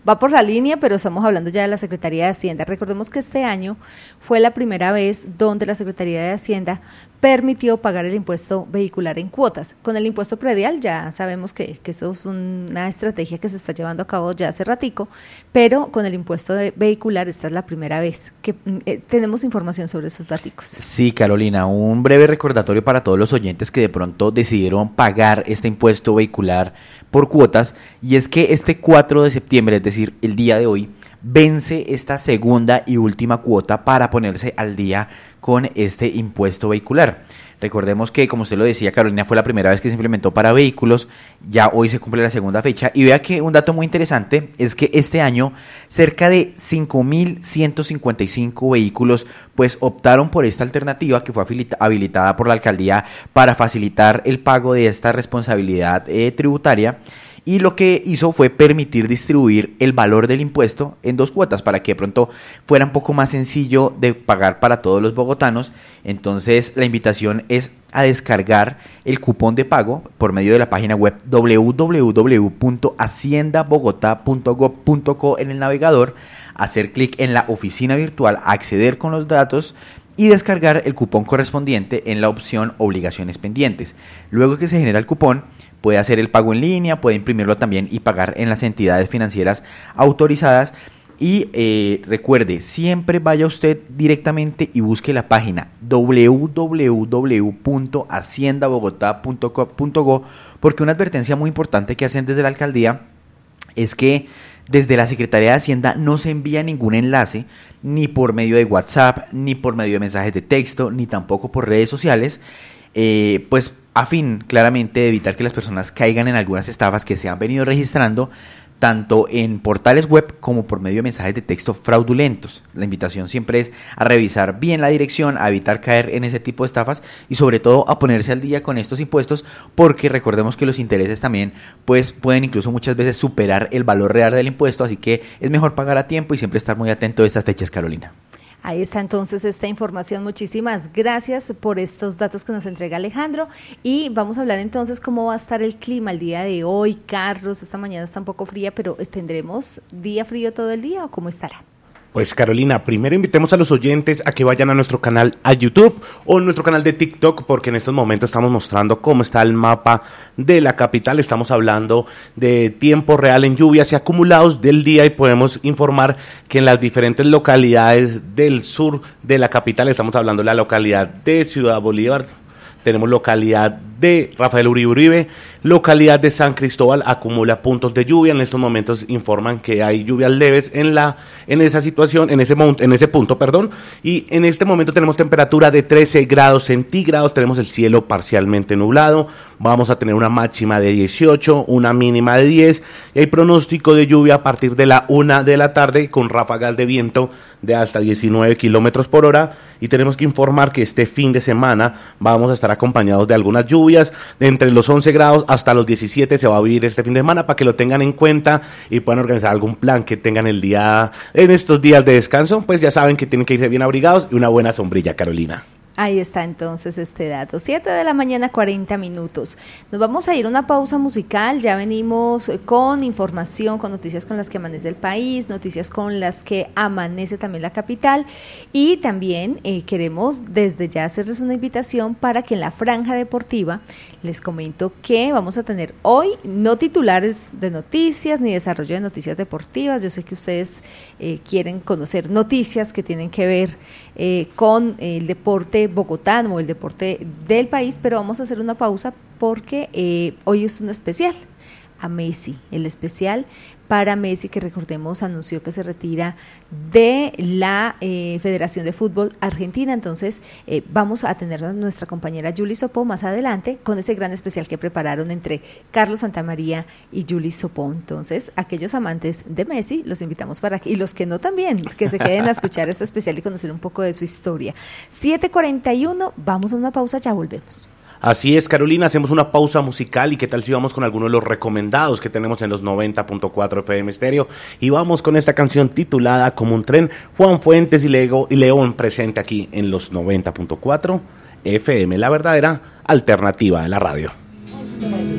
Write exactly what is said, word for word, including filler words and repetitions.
va por la línea, pero estamos hablando ya de la Secretaría de Hacienda. Recordemos que este año fue la primera vez donde la Secretaría de Hacienda permitió pagar el impuesto vehicular en cuotas. Con el impuesto predial ya sabemos que, que eso es una estrategia que se está llevando a cabo ya hace ratico, pero con el impuesto vehicular esta es la primera vez que eh, tenemos información sobre esos daticos. Sí, Carolina, un breve recordatorio para todos los oyentes que de pronto decidieron pagar este impuesto vehicular por cuotas, y es que este cuatro de septiembre, es decir, el día de hoy, vence esta segunda y última cuota para ponerse al día con este impuesto vehicular. Recordemos que, como usted lo decía, Carolina, fue la primera vez que se implementó para vehículos, ya hoy se cumple la segunda fecha, y vea que un dato muy interesante es que este año cerca de cinco mil ciento cincuenta y cinco vehículos pues optaron por esta alternativa que fue habilitada por la alcaldía para facilitar el pago de esta responsabilidad eh, tributaria. Y lo que hizo fue permitir distribuir el valor del impuesto en dos cuotas para que de pronto fuera un poco más sencillo de pagar para todos los bogotanos. Entonces la invitación es a descargar el cupón de pago por medio de la página web doble u doble u doble u punto hacienda bogotá punto gob punto co en el navegador, hacer clic en la oficina virtual, acceder con los datos y descargar el cupón correspondiente en la opción obligaciones pendientes. Luego que se genera el cupón, puede hacer el pago en línea, puede imprimirlo también y pagar en las entidades financieras autorizadas. Y eh, recuerde, siempre vaya usted directamente y busque la página doble u doble u doble u punto hacienda bogotá punto co punto go, porque una advertencia muy importante que hacen desde la alcaldía es que desde la Secretaría de Hacienda no se envía ningún enlace, ni por medio de WhatsApp, ni por medio de mensajes de texto, ni tampoco por redes sociales, eh, pues a fin claramente de evitar que las personas caigan en algunas estafas que se han venido registrando tanto en portales web como por medio de mensajes de texto fraudulentos. La invitación siempre es a revisar bien la dirección, a evitar caer en ese tipo de estafas y sobre todo a ponerse al día con estos impuestos, porque recordemos que los intereses también pues pueden incluso muchas veces superar el valor real del impuesto, así que es mejor pagar a tiempo y siempre estar muy atento a estas fechas, Carolina. Ahí está entonces esta información. Muchísimas gracias por estos datos que nos entrega Alejandro, y vamos a hablar entonces cómo va a estar el clima el día de hoy. Carlos, esta mañana está un poco fría, pero ¿tendremos día frío todo el día o cómo estará? Pues Carolina, primero invitemos a los oyentes a que vayan a nuestro canal a YouTube o nuestro canal de TikTok, porque en estos momentos estamos mostrando cómo está el mapa de la capital. Estamos hablando de tiempo real en lluvias y acumulados del día, y podemos informar que en las diferentes localidades del sur de la capital, estamos hablando de la localidad de Ciudad Bolívar, tenemos localidad de Rafael Uribe Uribe, localidad de San Cristóbal acumula puntos de lluvia. En estos momentos informan que hay lluvias leves en la en esa situación, en ese mont, en ese punto, perdón, y en este momento tenemos temperatura de trece grados centígrados, tenemos el cielo parcialmente nublado, vamos a tener una máxima de dieciocho, una mínima de diez, y hay pronóstico de lluvia a partir de la una de la tarde con ráfagas de viento de hasta diecinueve kilómetros por hora, y tenemos que informar que este fin de semana vamos a estar acompañados de algunas lluvias, de entre los once grados hasta los diecisiete se va a vivir este fin de semana, para que lo tengan en cuenta y puedan organizar algún plan que tengan el día, en estos días de descanso, pues ya saben que tienen que irse bien abrigados y una buena sombrilla, Carolina. Ahí está entonces este dato, siete de la mañana, cuarenta minutos. Nos vamos a ir a una pausa musical, ya venimos con información, con noticias con las que amanece el país, noticias con las que amanece también la capital, y también eh, queremos desde ya hacerles una invitación para que en la franja deportiva les comento que vamos a tener hoy no titulares de noticias ni desarrollo de noticias deportivas. Yo sé que ustedes eh, quieren conocer noticias que tienen que ver eh, con el deporte bogotano o el deporte del país, pero vamos a hacer una pausa porque eh, hoy es un especial a Messi, el especial para Messi, que recordemos anunció que se retira de la eh, Federación de Fútbol Argentina. Entonces eh, vamos a tener a nuestra compañera Julie Sopó más adelante con ese gran especial que prepararon entre Carlos Santamaría y Julie Sopó. Entonces aquellos amantes de Messi los invitamos para que, y los que no también, que se queden a escuchar este especial y conocer un poco de su historia. siete cuarenta y uno, vamos a una pausa, ya volvemos. Así es, Carolina, hacemos una pausa musical, y qué tal si vamos con algunos de los recomendados que tenemos en los noventa punto cuatro F M Estéreo, y vamos con esta canción titulada Como un tren, Juan Fuentes y, Lego, y León presente aquí en los noventa punto cuatro F M, la verdadera alternativa de la radio.